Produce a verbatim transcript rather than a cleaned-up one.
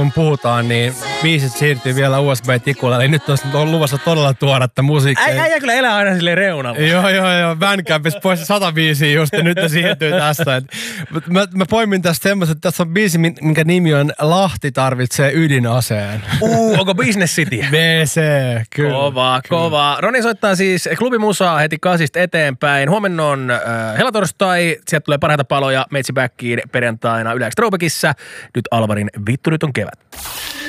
kun puhutaan, niin biisit siirtyy vielä U S B-tikulla, eli nyt on luvassa todella tuoretta musiikkia. Äijä, äijä kyllä elää aina silleen reunalla. Joo, joo, joo. Bandcampissa pois sata biisiä just, ja nyt ne siirtyy tästä. Et, mä, mä poimin tästä semmoisen, että tässä on biisi, minkä nimi on Lahti tarvitsee ydinaseen. Uu, onko Business City? B C, kyllä. Kova, kyllä. kova. Roni soittaa siis klubimusaa heti kasista eteenpäin. Huomenna on äh, helatorstai, sieltä tulee parhaita paloja Meitsi Backiin perjantaina Yle X Throwbackissa. Nyt Alvarin Vittu nyt on kevät.